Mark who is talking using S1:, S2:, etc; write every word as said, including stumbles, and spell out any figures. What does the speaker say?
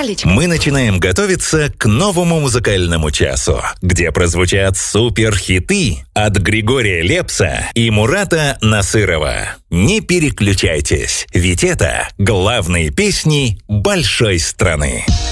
S1: колечко.
S2: Мы начинаем готовиться к новому музыкальному часу, где прозвучат суперхиты от Григория Лепса и Мурата Насырова. Не переключайтесь, ведь это главные песни большой страны.